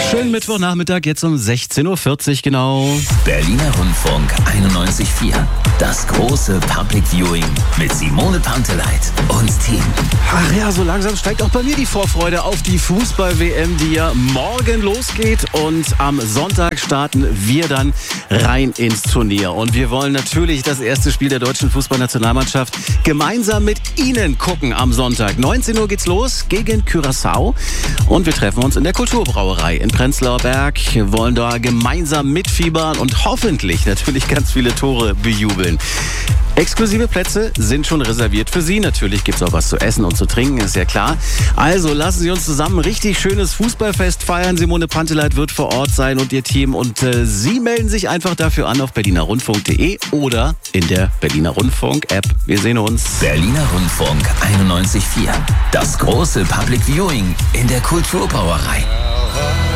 Schönen Mittwochnachmittag, jetzt um 16.40 Uhr genau. Berliner Rundfunk 91.4. Das große Public Viewing mit Simone Panteleit und Team. Ach ja, so langsam steigt auch bei mir die Vorfreude auf die Fußball-WM, die ja morgen losgeht. Und am Sonntag starten wir dann rein ins Turnier. Und wir wollen natürlich das erste Spiel der deutschen Fußballnationalmannschaft gemeinsam mit Ihnen gucken am Sonntag. 19 Uhr geht's los gegen Curaçao. Und wir treffen uns in der Kulturbrauerei in Prenzlauer Berg. Wir wollen da gemeinsam mitfiebern und hoffentlich natürlich ganz viele Tore bejubeln. Exklusive Plätze sind schon reserviert für Sie. Natürlich gibt es auch was zu essen und zu trinken, ist ja klar. Also lassen Sie uns zusammen ein richtig schönes Fußballfest feiern. Simone Panteleit wird vor Ort sein und ihr Team. Und Sie melden sich einfach dafür an auf berlinerrundfunk.de oder in der Berliner Rundfunk-App. Wir sehen uns. Berliner Rundfunk 91.4. Das große Public Viewing in der Kulturbrauerei.